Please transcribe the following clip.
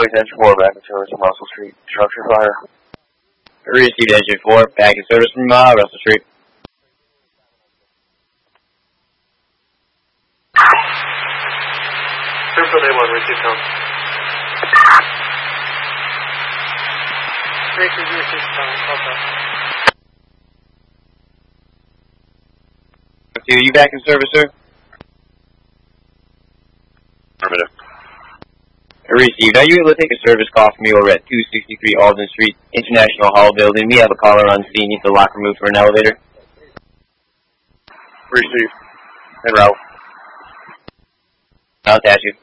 Police Engine 4, back in service from Russell Street. Structure fire. Received Engine 4, back in service from Russell Street. Springfield A1, receive count. Receive count, okay. You back in service, sir? Affirmative. Received. Are you able to take a service call from me over at 263 Alden Street, International Hall building? We have a caller on scene. Needs a locker room for an elevator. Received. En route. I'll attach you.